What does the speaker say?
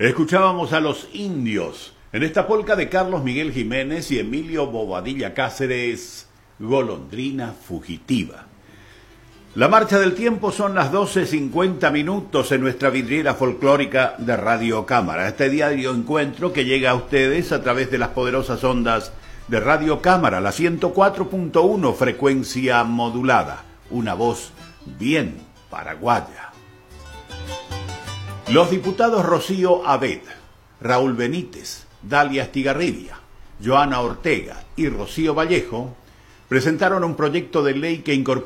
Escuchábamos a Los Indios en esta polca de Carlos Miguel Jiménez y Emilio Bobadilla Cáceres, Golondrina Fugitiva. La marcha del tiempo son las 12:50 en nuestra vidriera folclórica de Radio Cámara. Este diario encuentro que llega a ustedes a través de las poderosas ondas de Radio Cámara, la 104.1 frecuencia modulada. Una voz bien paraguaya. Los diputados Rocío Abed, Raúl Benítez, Dalia Estigarribia, Joana Ortega y Rocío Vallejo presentaron un proyecto de ley que incorpora